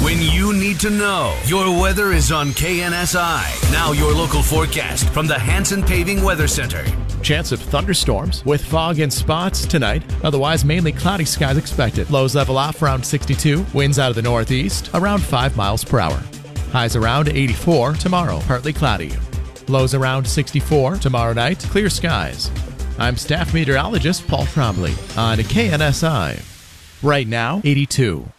When you need to know, your weather is on KNSI. Now your local forecast from the Hanson Paving Weather Center. Chance of thunderstorms with fog in spots tonight. Otherwise, mainly cloudy skies expected. Lows level off around 62. Winds out of the northeast around 5 miles per hour. Highs around 84 tomorrow, partly cloudy. Lows around 64 tomorrow night, clear skies. I'm staff meteorologist Paul Trombley on KNSI. Right now, 82.